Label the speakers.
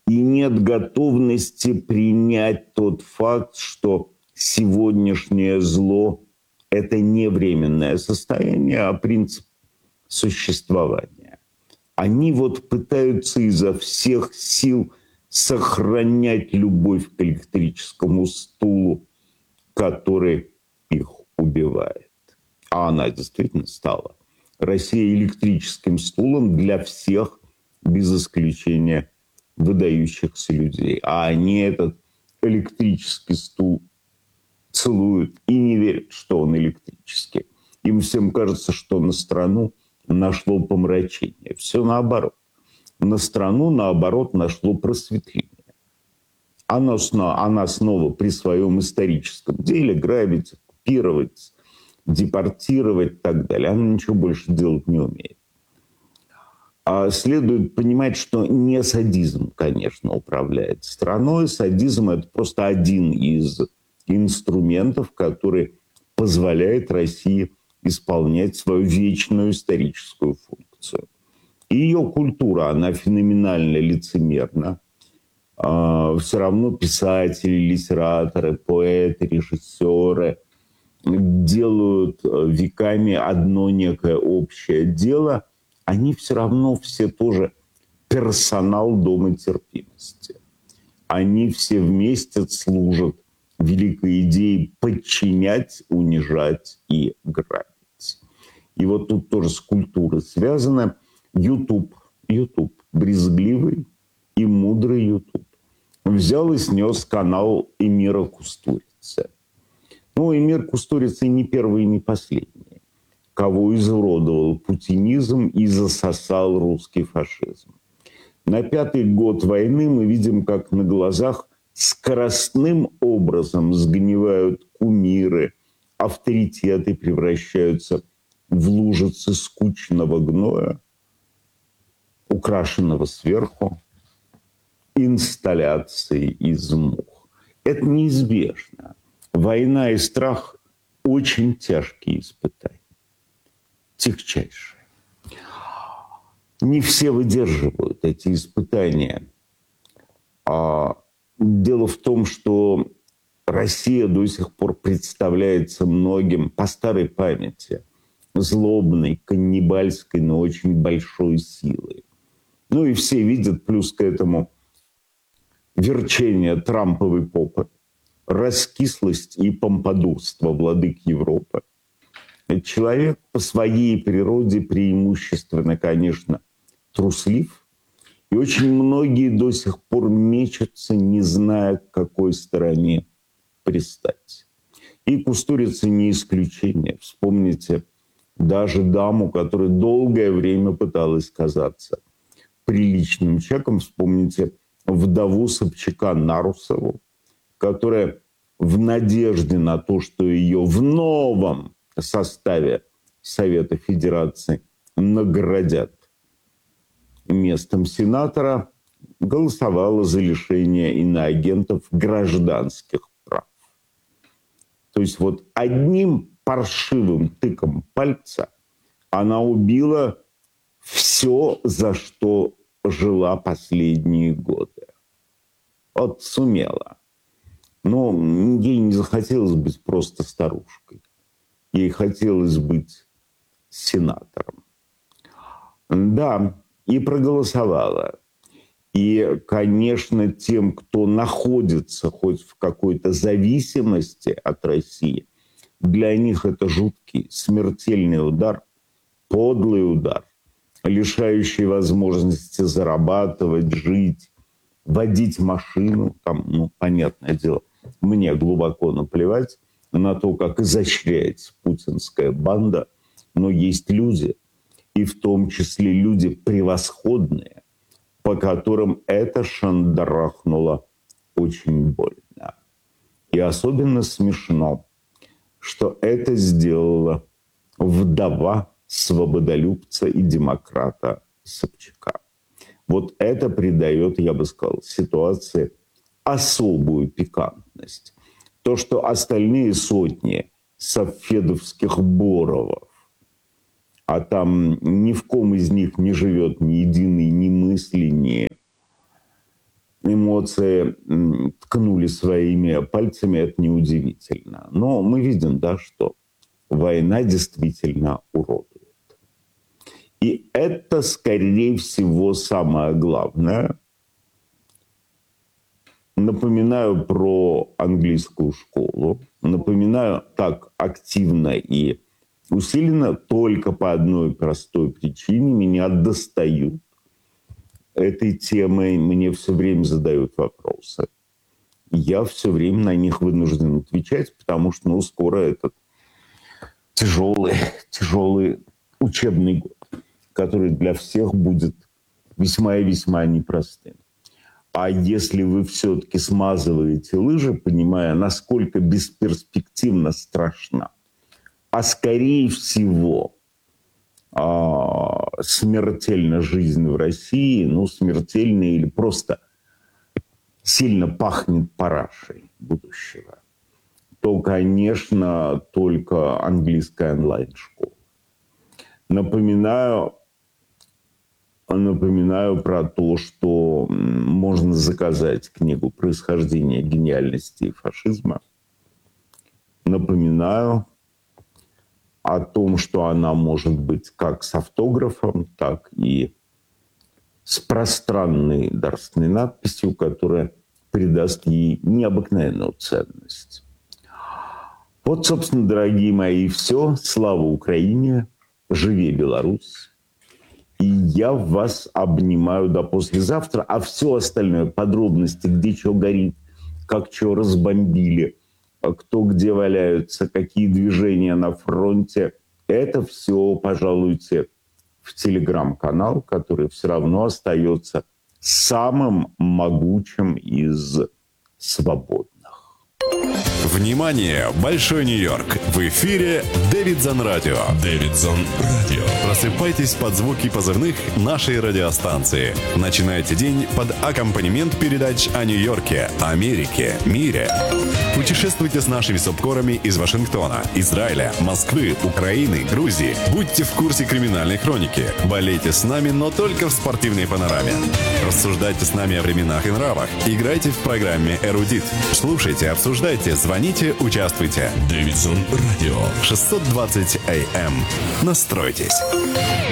Speaker 1: и нет готовности принять тот факт, что сегодняшнее зло – это не временное состояние, а принцип существования. Они вот пытаются изо всех сил сохранять любовь к электрическому стулу, который их убивает. А она действительно стала. Россия электрическим стулом для всех, без исключения выдающихся людей. А они этот электрический стул целуют и не верят, что он электрический. Им всем кажется, что на страну нашло помрачение. Все наоборот. На страну, наоборот, нашло просветление. Она снова при своем историческом деле грабить, оккупировать, депортировать и так далее. Она ничего больше делать не умеет. А следует понимать, что не садизм, конечно, управляет страной. Садизм – это просто один из инструментов, который позволяет России исполнять свою вечную историческую функцию. И ее культура, она феноменально лицемерна. Все равно писатели, литераторы, поэты, режиссеры делают веками одно некое общее дело. Они все равно все тоже персонал Дома терпимости. Они все вместе служат великой идее подчинять, унижать и грабить. И вот тут тоже с культурой связано. YouTube, брезгливый и мудрый YouTube, взял и снес канал Эмира Кустурицы. Ну, Эмир Кустурица не первый и не последний, кого изуродовал путинизм и засосал русский фашизм. На 5-й год войны мы видим, как на глазах скоростным образом сгнивают кумиры, авторитеты превращаются в лужицы скучного гноя, украшенного сверху инсталляцией из мух. Это неизбежно. Война и страх – очень тяжкие испытания. Тягчайшие. Не все выдерживают эти испытания. Дело в том, что Россия до сих пор представляется многим по старой памяти злобной, каннибальской, но очень большой силой. Ну и все видят плюс к этому верчение Трамповой попы, раскислость и помпадурство владык Европы. Человек по своей природе преимущественно, конечно, труслив. И очень многие до сих пор мечутся, не зная, к какой стороне пристать. И Кустурица не исключение. Вспомните даже даму, которая долгое время пыталась казаться приличным человеком. Вспомните вдову Собчака Нарусову, которая в надежде на то, что ее в новом составе Совета Федерации наградят местом сенатора, голосовала за лишение иноагентов гражданских прав. То есть вот одним паршивым тыком пальца она убила все, за что жила последние годы. Вот сумела. Но ей не захотелось быть просто старушкой. Ей хотелось быть сенатором. Да, и проголосовала. И, конечно, тем, кто находится хоть в какой-то зависимости от России, для них это жуткий, смертельный удар, подлый удар, лишающий возможности зарабатывать, жить, водить машину. Там, понятное дело, мне глубоко наплевать на то, как изощряется путинская банда, но есть люди, и в том числе люди превосходные, по которым это шандарахнуло очень больно. И особенно смешно, что это сделала вдова свободолюбца и демократа Собчака. Вот это придает, я бы сказал, ситуации особую пикантность. То, что остальные сотни совфедовских Боровов, а там ни в ком из них не живет ни единой ни мысли, ни эмоции ткнули своими пальцами, это неудивительно. Но мы видим, да, что война действительно уродует. И это, скорее всего, самое главное. Напоминаю про английскую школу. Напоминаю так активно и усиленно только по одной простой причине. Меня достают этой темой, мне все время задают вопросы. Я все время на них вынужден отвечать, потому что, скоро этот тяжелый учебный год, который для всех будет весьма и весьма непростым. А если вы все-таки смазываете лыжи, понимая, насколько бесперспективно страшна, а скорее всего смертельна жизнь в России, смертельна или просто сильно пахнет парашей будущего, то, конечно, только английская онлайн-школа. Напоминаю про то, что можно заказать книгу «Происхождение гениальности и фашизма». Напоминаю о том, что она может быть как с автографом, так и с пространной дарственной надписью, которая придаст ей необыкновенную ценность. Вот, собственно, дорогие мои, и все. Слава Украине! Живи Беларусь! И я вас обнимаю до послезавтра. А все остальное, подробности, где что горит, как что разбомбили, кто где валяются, какие движения на фронте, это все пожалуйте в телеграм-канал, который все равно остается самым могучим из свободных.
Speaker 2: Внимание! Большой Нью-Йорк! В эфире Дэвидсон Радио. Дэвидсон Радио. Просыпайтесь под звуки позывных нашей радиостанции. Начинайте день под аккомпанемент передач о Нью-Йорке, Америке, мире. Путешествуйте с нашими субкорами из Вашингтона, Израиля, Москвы, Украины, Грузии. Будьте в курсе криминальной хроники. Болейте с нами, но только в спортивной панораме. Рассуждайте с нами о временах и нравах. Играйте в программе «Эрудит». Слушайте, обсуждайте, звоните, участвуйте. Дэвидсон Радио. 620 АМ. Настройтесь.